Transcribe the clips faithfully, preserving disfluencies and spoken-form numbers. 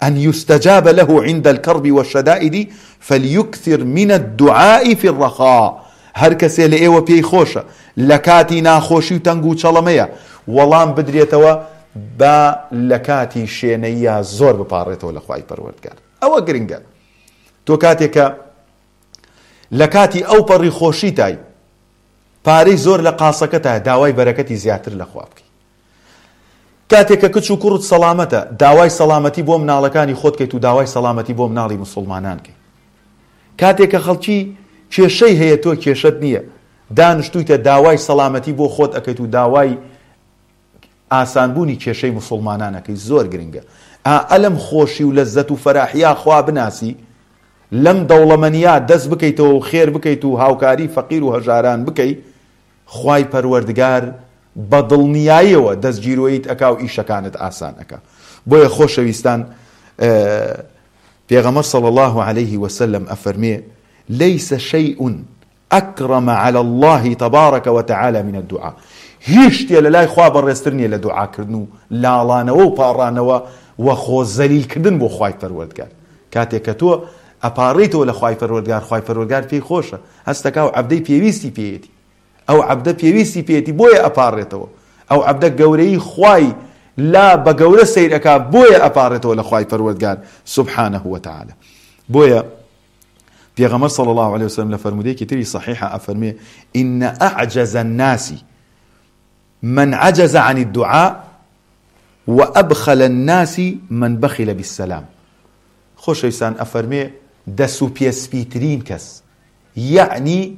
أن يستجاب له عند الكرب والشدائد فليكثر من الدعاء في الرخاء. هر کەسێ لە ئێوە پێی خۆشە لە کاتی ناخۆشی و تەنگ و چەڵەمەیە وەڵام بدرێتەوە با لە کاتی شوێنەیە زۆر بپاڕێتەوە لە خوای پەروەردگار. ئەوە گرنگە. تۆ کاتێکە لە کاتی ئەو پەڕی خۆشی تای پارەی زۆر لە قاسەکەتە داوای بەرەکەتی زیاتر لە خوا بکەی. کاتێکە کچ و کوڕت سەلامەتە داوای سەلامەتی بۆ مناڵەکانی خۆت کەیت و داوای سەلامەتی بۆ مناڵی مسلمانان کەی. کاتێکە خەڵکی کێشەی هەیە تۆ کێشەت نییە دانیشتوویتە داوای سەلامەتی بۆ خۆت ئەکەیت و داوای ئاسانبوونی کێشەی مسلمانانەکەی. زۆر گرنگە. ئەلەم خۆشی و لەزەت و فەراحیا خوا بناسی لەم دەوڵەمەنیا دەست بکەیتەوە و خێر بکەیت و هاوکاری فەقیر و هەژاران بکەیت خوای پەروەردگار بە دڵنیاییەوە دەستگیرۆیت ئەکا و ئیشەکانت ئاسان ئەکا. بۆیە خۆشەویستان پێغەمبەر صلی الله عليه وسلم ئەفەرمێ ليس شيء أكرم على الله تبارك وتعالى من الدعاء. هیچ شتێ لە لای خوا بەڕێزتر نییە لە دوعاکردن و لاڵانەوە و پاڕانەوە و خۆ زەلیلکردن بۆ خوای پەروەردگار. کاتێک کە تۆ ئەپاڕیتەوە لە خوای پەروەردگار خوای پەروەردگار پێی خۆشە هەستەکا و عەبدەی پێویستی پێیەتی ئەو عەبدە پێویستی پێیەتی بۆیە ئەپاڕێتەوە. ئەو عەبدە گەورەی خوای لا بە گەورە سەیر ئەکا بۆیە ئەپاڕێتەوە لە خوای پەروەردگار سبحانه وتعالى. بۆیە پیغمبر صلی الله علیه وسلم لفرمودەیەکی تری صحیحە ئەفەرمێ إن أعجز الناس من عجز عن الدعاء وأبخل الناس من بخل بالسلام. خۆشەویستان ئەفەرمێ دەست و پێسپیترین کەس یعنی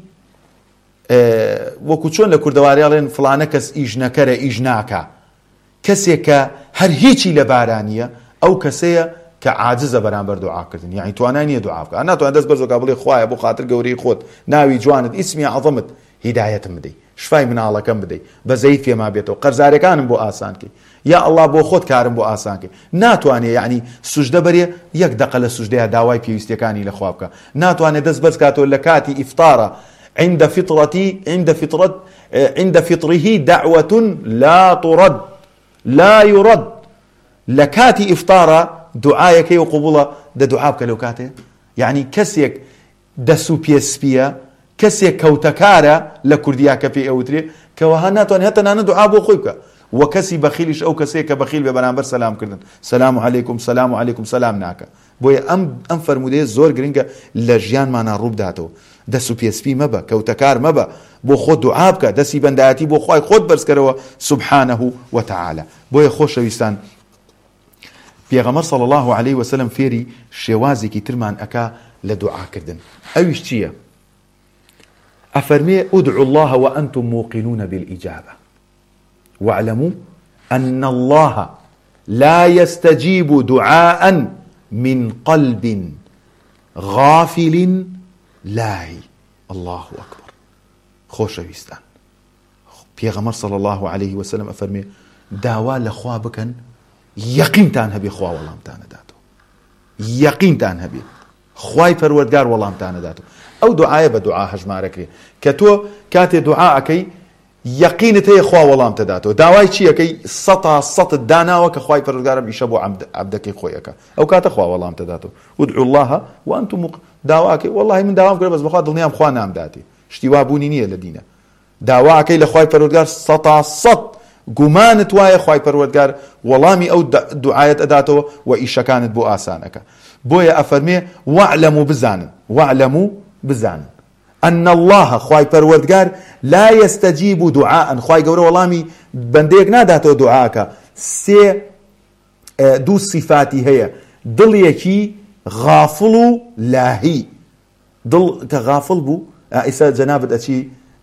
وەکو چۆن لە کوردەواری ئەڵێن فڵانە کەس ئیش نەکەرە ئیش ناکە کەسێک کە هەر هیچی لە بارانیە ئەو کەسەیە کە عاجزە بەرامبەر دوعاکردن. یعنی توانای نییە دوعا بکە ناتوانێت دەست بەرزۆکا بڵێ خوایە بۆ خاتر گەورەی خۆت ناوی جوانت ئیسمی عەظەمت هیدایەتم بدەی شفای مناڵەکەم بدەی بەزەیت پێما بێتەوە قەرزارەکانم بۆ ئاسان کەی یا ئەڵڵا بۆ خۆت کارم بۆ ئاسان کەی. ناتوانێت یعنی سوژدە بەرێ یەک دەقە لە سوژدەیە داوای پێویستیەکانی لە خوا بکە. ناتوانێت دەست بەرز کاتەوە لە کاتی ئیفطارە عند فطرتي عند فطرت عند فطره دعوة لا ترد لا يرد. لكاتي إفطار دعايك وقبوله ده دعابك لو كاته يعني كسيك دسو بيسبيا كسيك كوتكارا لكردياك في أوتري كوهانات وأن هتا نانا دعاب وخيبك وكسي بخيلش أو كسيك بخيل ببنامبر سلام كردن سلام عليكم سلام عليكم سلام ناكا بويا أم أم فرمودي زور جرينجا لجيان ما ناروب داتو دسو بيسبي مبا كوتكار مبا بو خود دعابك دسي بنداتي بو خواي خود برسكروا سبحانه وتعالى. بويا خوش ويستان پیغمبر صلی الله علیه وسلم فێری شێوازێکی ترمان ئەکا لە دوعاکردن. ئەویش چییە؟ ئەفەرمێ ادعوا الله وأنتم موقنون بالإجابة واعلموا أن الله لا يستجيب دعاء من قلب غافل لاهي. الله أكبر. خۆشەویستان پیغمبر صلی الله علیه وسلم ئەفەرمێ داوا لە خوا بکەن یەقینتان هەبێ خوا وەڵامتانە داتەوە یەقینتان هەبێ خوای پەروەردگار وەڵامتانە داتەوە. ئەو دوعایە بە دوعا هەژمارەکرێ کە تۆ کاتێ دوعا ئەەکەی یەقینت هەیە خوا وەڵامتە داتەوە. داوای چی ئەەکەی سەتا سەتت داناوە کە خوای پەروەردگارم ئیشە بۆ عەبدەکەی خۆی ئەکا ئەو کاتە خوا وەڵامتە داتەوە. ادعوا الله وأنتم داواکەی وەڵڵاهی من داوام کرد بەس بەخوا دڵنیام خوا نامداتێ شتی وا بوونی نییە لە دینە. داوا ئەەکەی لە خوای پەروەردگار سەتا سەت گومانت وایە خوای پەروەردگار وەڵامی ئەو دوعایەت ئەداتەوە و ئیشەکانت بۆ ئاسان ئەکا. بۆیە ئەفەرمێ واعلموا بزانن واعلموا بزانن أن الله خوای پەروەردگار لا يستجيب دعاء خوای گەورە وەڵامی بەندەیەک ناداتەوە دوعاکە. سێ دوو صفاتی هەیە دڵیەکی غافڵ و لاهی. دڵ کە غافڵ بوو ئیسا جەنابەت ئەچی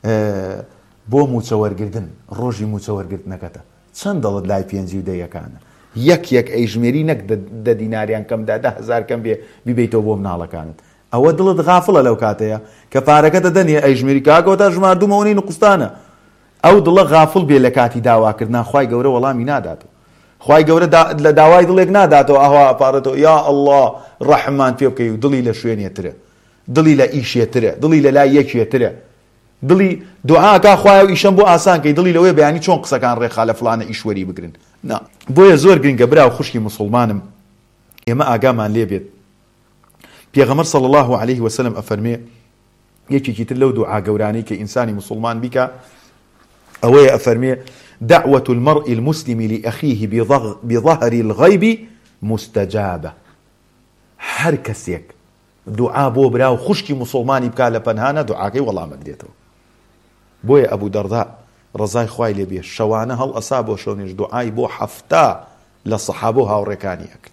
بۆ موچەوەرگردن ڕۆژی موچەوەرگرتنەکەتە چەند دەڵت لای پێنجی و دەیەکانە یەک یەک ئەیژمێری نەک دە دیناریان کەمدا دە هەزار کەم بێ بیبیتەوە بۆ مناڵەکانت. ئەوە دڵت غافڵە لەو کاتەیە کە پارەکەتە دەنێ ئەیژمێری کاکەوە تا ژماردوومەوەی نقستانە ئەو دڵە غافڵ بێ لە کاتی داواکردنا خوای گەورە وەڵامی ناداتەوە. خوای گەورە لە داوای دڵێک ناداتەوە ئەوا پارەتەوە یا ئەڵڵا ڕەحمان پێ بکەی و دڵی لە شوێنێترە دڵی لە ئیشێترە دڵی لە لای یەکێترە دڵی دوعاکە خوایە و ئیشەم بۆ ئاسان کەی دڵی لەوەی بەیانی چۆن قسەکان ڕێخا لە فڵانە ئیشوەری بگرن. نا بۆیە زۆر گرنگە براو خوشکی موسڵمانم ئێمە ئاگامان لێ بێت پێغەمبەر صلی الله عليه وسلم ئەفەرمێ یەکێکی تر لەو دوعا گەورانەی کە ئینسانی مسلمان بیکە ئەوەیە ئەفەرمێ دعوة المرء المسلم لأخيه بظهر الغيب مستجابة. هەر کەسێک دوعا بۆ براو خوشکی مسلمانی بکا لە پەنهانە دوعاکەی وەڵامە دێتەوە. بۆیە ئەبوو دەڕدا ڕزای خوای لێ بێ شەوانە هەڵ ئەسا بۆ شەونێژ دوعای بۆ حەفتا لە سەحابە و هاوڕێکانی ئەکرد.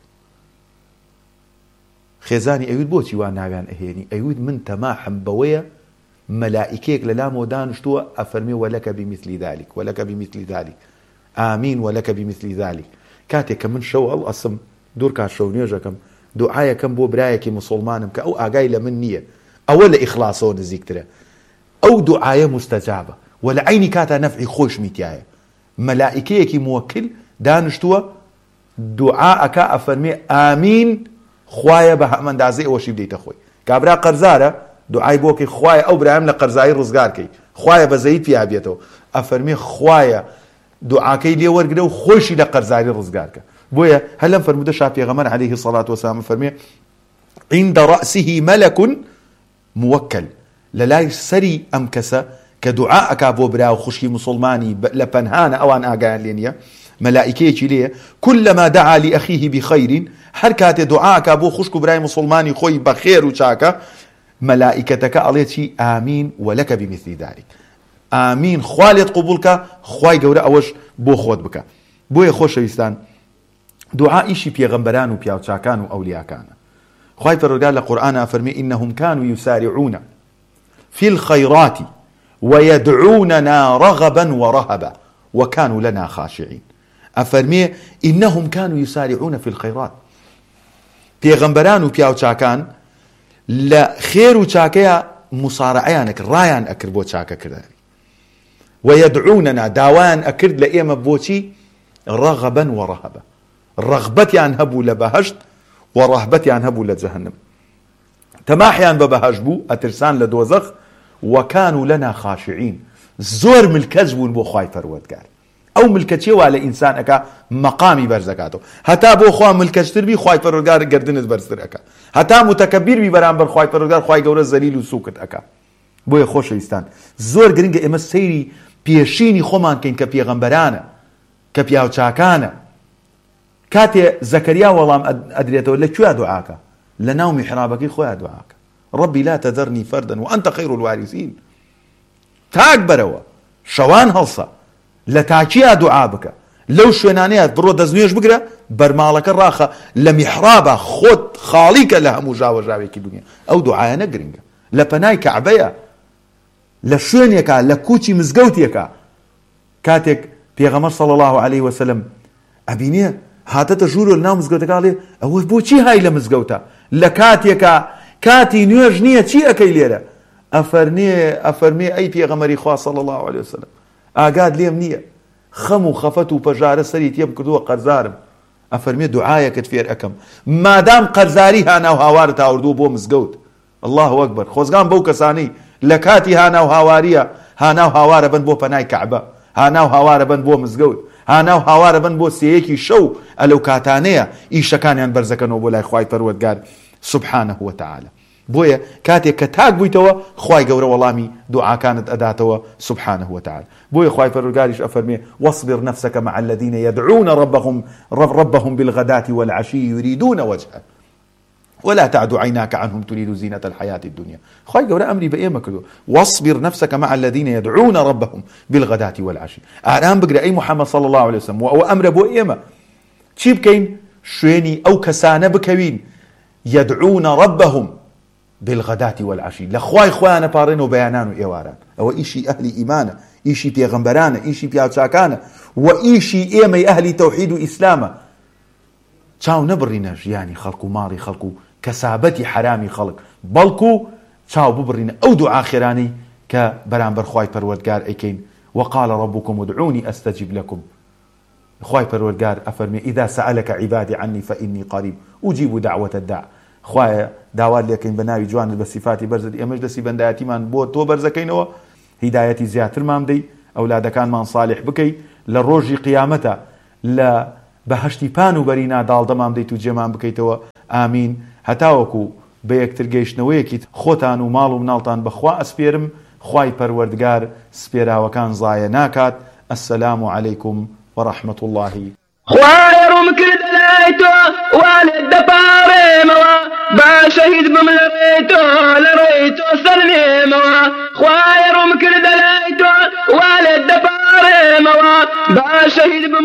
خێزانی ئەوید بۆچی وان ناویان ئەهێنی؟ ئەوید من تەماحم بەوەیە مەلائیکەیەک لە لامەوە دانیشتووە ئەفەرمێ وەلەکە بمیثلی ذالک وەلەکە بمیثلی ذالک ئامین وەلەکە بمیثلی ذالک. کاتێک کە من شەو هەڵ ئەسم دوور کات شەو نوێژەکەم دوعایەکەم بۆ برایەکی مسلمانم کە ئەو ئاگای لە من نییە، ئەوە لە ئیخلاسەوە نزیکترە، ئەو دوعایە مستەجابە و لە عینی کاتا نەفعی خۆشمی تایە. مەلائیکەیەکی موەکل دانیشتووە دوعا ئەکا ئەفەرمێ ئامین خوایە بە هەمەندازەی ئەوەشی بدەیتە خۆی. کابرا قەرزارە دوعای بۆکەی خوایە ئەو برایم لە قەرزایی ڕزگارکەی، خوایە بەزەیت پیا بێتەوە، ئەفەرمێ خوایە دوعاکەی لێ وەرگرە و خۆشی لە قەرزاری ڕزگارکە. بۆیە هەر لەم فەرمودە شا پێغەمبەر عەلەیهی سەڵات وسەلام فەرمێ عند رأسه ملك موكل، لە لای سەری ئەم کەسە کە دوعا ئەکا بۆ برا و خوشکی مسلمانی لە پەنهانە ئەوان ئاگایان لێ نییە، مەلائیکەیەکی لێیە كلما دعا لأخيه بخير، هەر کاتێ دوعا ئەکا بۆ خوشک و برای مسلمانی خۆی بە خێر و چاکە، مەلائیکەتەکە ئەڵێ چی؟ ئامین وەلەکە بمیثلی ذالک، ئامین خوا لێت قبولکە، خوای گەورە ئەوەش بۆ خۆت بکە. بۆیە خۆشەویستان دوعا ئیشی پێغەمبەران و پیاوچاکان و ئەولیاکانە. خوای پەروەردگار لە قورئانە فەرمێ إنهم كانوا يسارعون في الخيرات ويدعوننا رغبا ورهبا وكانوا لنا خاشعين. ئەفەرمێ إنهم كانوا يسارعون في الخيرات، پێغەمبەران و پیاوچاکان لە خێر و چاکەیە مسارعەیان ئەکرد، ڕایان ئەکرد بۆ چاکەکردنی، ويدعوننا داوایان ئەکرد لە ئێمە بۆچی؟ رغبا ورهبا، ڕغبەتیان هەبوو لە بەهەشت و ڕەهبەتیان هەبوو لە جەهەنم، تەماحیان بە بەهەشت بوو، ئەترسان لە دۆزەخ، وكانوا لنا خاشعين، زۆر ملکەج بوون بۆ خوای پەروەردگار. ئەو ملکەچیە وا لە ئینسان ئەکا مەقامی بەرزەکاتەوە، هەتا بۆ خوا ملکەچتر بی خوای پەروەردگار گردنت بەرزتر ئەکا، هەتا متەکەبیر بی بەرامبەر خوای پەروەردگار خوای گەورە زەلیل و سووکت ئەکا. بۆیە خۆشەویستان زۆر گرنگە ئێمە سەیری پێشینی خۆمان کەین کە پێغەمبەرانە کە پیاوچاکانە. کاتێ زەکەریا وەڵام ئەدرێتەوە لەکوێ دوعاکە؟ لە ناو میحرابەکەی خۆیان دوعاکە، ربی لا تذرنی فەردەن وأنت خەیر الوارثین. تاک بەرەوە شەوان هەڵسە لە تاکییا دوعا بکە، لەو شوێنانەیە بڕۆ دەستنوێژ بگرە، بەرماڵەکە ڕاخە لە میحرابە خۆت خاڵیکە لە هەموو ژاوەژاوێکی دنیا. ئەو دوعایە نەگرنگە، لە پەنای کەعبەیە، لە شوێنێکە، لە کوچی مزگەوتێکە. کاتێک پێغەمبەر صلی الله عليه وسلم ئەبینێ هاتەتە ژوورۆ لە ناو مزگەوتەکە، ئەڵێ ئەوە بۆچی های لە مزگەوتە؟ لە کاتێکە کاتی نوێژ نییە، چی ئەەکەی لێرە؟ ئەفەرمێ ئەفەرمێ ئەی پێغەمبەری خوا صلی الله عليه وسلم ئاگاد لێم نییە، خەم و خەفەت و پەژارە سەری تێم کردووە، قەرزارم. ئەفەرمێ دوعایەکت فێر ئەکەم مادام قەرزاری هاناو هاوارت هاوردووە بۆ مزگەوت. الله ئەکبەر. خۆزگان بەو کەسانەی لە کاتی هاناو هاواریە هاناو هاوارە بن بۆ پەنای کەعبە، هاناو هاوارە بن بۆ مزگەوت، هاناو هاوارە بن بۆ سێیەکی شەو، ئەلەو کاتانەیە ئیشەکانیان بەرزەکەنەوە بۆ لای خوای پەروەردگار سبحانه وتعالى. بۆیە کاتێک کە تاک بوویتەوە خوای گەورە وەڵامی دوعاکانت ئەداتەوە سبحانه وتعالى. بۆیە خوای پەروەردگاریش ئەفەرمێ واصبر نفسك مع الذين يدعون ربهم ربهم بالغداة والعشي يريدون وجهه ولا تعد عيناك عنهم تريد زينة الحياة الدنيا. خوای گەورە ئەمری بە ئێمە کردو، واصبر نفسك مع الذين يدعون ربهم بالغداة والعشي. ئارام بگرە ئەی محەممەد صلی الله عليه وسلم، و ئەوە ئەمرە بۆ ئێمە چی بکەین؟ شوێنی ئەو کەسانە بکەوین يدعون ربهم بالغداة والعشي، لخواي خوانا بارين وبيانان وإيواران. أو إيشي أهل إيمانا، إيشي بيغمبرانا، إيشي بياوچاكانا، وإيشي إيمي أهل توحيد وإسلاما. چاو نبريناش يعني خلقو ماري خلقو كسابتي حرامي خلق، بلكو چاو ببرينا أو دعا خيراني كبران برخواي پروردگار ايكين وقال ربكم ادعوني أستجب لكم. خواي پروردگار أفرمي إذا سألك عبادي عني فإني قريب أجيب دعوة الداع. خوایە داوات لێکەین بە ناوی جوانت بە سیفاتی بەرزت، ئێمەش دەستی بەندایەتیمان بۆ تۆ بەرزەکەینەوە، هیدایەتی زیاترمان بدەی، ئەولادەکانمان صالح بکەی، لە ڕۆژی قیامەتە لە بەهەشتی پان و بەرینا داڵدەمان بدەیت و جێمان بکەیتەوە ئامین هەتاوەکو بە یەکتر گەیشتنەوەیەکی خۆتان و ماڵ و مناڵتان بەخوا ئەسپێرم خوای پەروەردگار سپێراوەکان زایە ناکات ئەسسەلامو عەلەیکوم وەڕەحمەت الله خوای ڕووم کرد لای تۆ وانت دەپاڕێمەوە با شەهید بم لە ڕێی تۆ لە ڕێی تۆ سەرلێمەوە خوای ڕووم کرد لای تۆ وانت دەپاڕێمەوە با شەهید بم